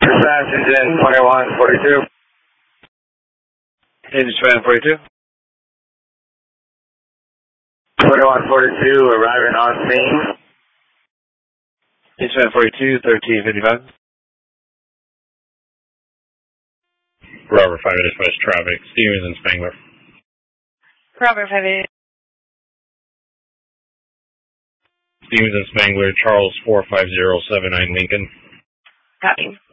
Dispatch engine 2142. Engine 2142. 2142 arriving on scene. Engine 2142, 1355. Robert 5 West traffic, Stevens and Spangler. Robert 5. Stevens and Spangler, Charles 45079 Lincoln. Copy.